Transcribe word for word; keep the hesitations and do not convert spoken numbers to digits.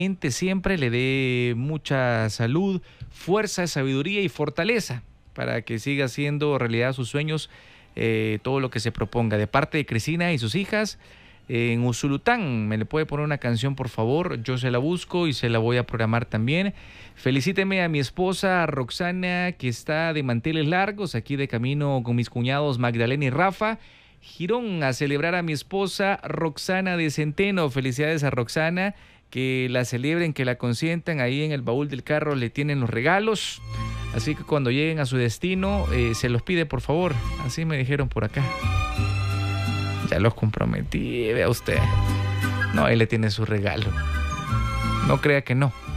siempre le dé mucha salud, fuerza, sabiduría y fortaleza para que siga haciendo realidad sus sueños, eh, todo lo que se proponga. De parte de Cristina y sus hijas, eh, en Usulután, ¿me le puede poner una canción, por favor? Yo se la busco y se la voy a programar también. Felicíteme a mi esposa Roxana, que está de manteles largos, aquí de camino con mis cuñados Magdalena y Rafa. Girón, a celebrar a mi esposa Roxana de Centeno. Felicidades a Roxana, que la celebren, que la consientan. Ahí en el baúl del carro le tienen los regalos, así que cuando lleguen a su destino, eh, se los pide, por favor. Así me dijeron por acá. Ya los comprometí, vea usted. No, ahí le tiene su regalo. No crea que no.